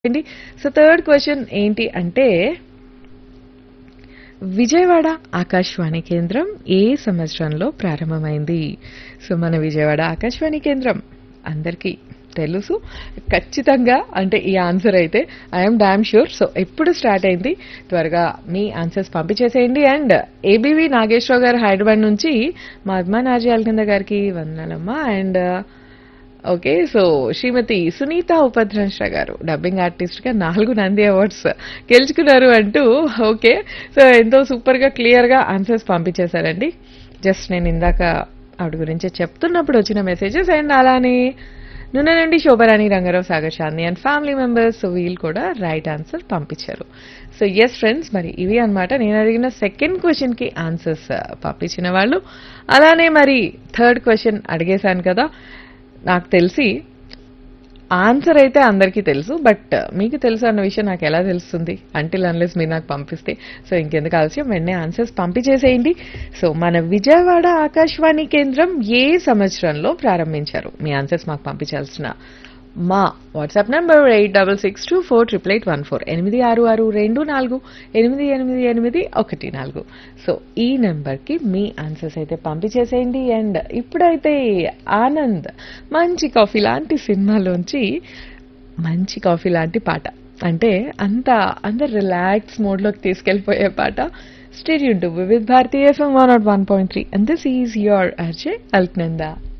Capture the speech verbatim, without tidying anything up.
అండి. So third question ఏంటి అంటే విజయవాడ ఆకాశవాణి కేంద్రం ఏ సంవత్సరంలో ప్రారంభమైంది? సో మన విజయవాడ ఆకాశవాణి కేంద్రం అందరికీ తెలుసు ఖచ్చితంగా. అంటే ఈ ఆన్సర్ అయితే ఐఎమ్ డామ్ ష్యూర్. సో ఎప్పుడు స్టార్ట్ అయింది? త్వరగా మీ ఆన్సర్స్ పంపించేసేయండి. అండ్ ఏబీవీ నాగేశ్వరరావు గారు హైదరాబాద్ నుంచి మా అభిమాన్ ఆర్జయాల కింద గారికి వందనమ్మా. అండ్ ఓకే, సో శ్రీమతి సునీత ఉపద్రంశ్ర గారు డబ్బింగ్ ఆర్టిస్ట్ గా నాలుగు నంది అవార్డ్స్ గెలుచుకున్నారు అంటూ ఓకే, సో ఎంతో సూపర్ గా క్లియర్ గా ఆన్సర్స్ పంపించేశారండి. జస్ట్ నేను ఇందాక ఆవిడ గురించి చెప్తున్నప్పుడు వచ్చిన మెసేజెస్. అండ్ అలానే నూనె నుండి Shobha Rani Rangarao Sagar చాంది and family members, so వీళ్ళు కూడా రైట్ ఆన్సర్ పంపించారు. సో ఎస్ ఫ్రెండ్స్, మరి ఇవి అన్నమాట నేను అడిగిన సెకండ్ క్వశ్చన్ కి ఆన్సర్స్ పంపించిన వాళ్ళు. అలానే మరి థర్డ్ క్వశ్చన్ అడిగేశాను కదా, నాకు తెలిసి ఆన్సర్ అయితే అందరికీ తెలుసు, బట్ మీకు తెలుసు అన్న విషయం నాకు ఎలా తెలుస్తుంది అంటిల్ అన్లెస్ మీరు నాకు పంపిస్తే. సో ఇంకెందుకు ఆలస్యం, వెంటనే ఆన్సర్స్ పంపించేసేయండి. సో మన విజయవాడ ఆకాశవాణి కేంద్రం ఏ సంవత్సరంలో ప్రారంభించారు? మీ ఆన్సర్స్ మాకు పంపించాల్సిన మా WhatsApp number eight double six two four triple eight one four ఎనిమిది ఆరు ఆరు రెండు నాలుగు ఎనిమిది ఎనిమిది ఎనిమిది ఒకటి నాలుగు. సో ఈ నెంబర్కి మీ ఆన్సర్స్ అయితే పంపించేసేయండి. అండ్ ఇప్పుడైతే ఆనంద్ మంచి కాఫీ లాంటి సినిమాలోంచి మంచి కాఫీ లాంటి పాట, అంటే అంత అందరు రిలాక్స్ మోడ్లోకి తీసుకెళ్ళిపోయే పాట. Stay tuned to Vividh Bharati FM one not one point three and this is your RJ Alaknanda.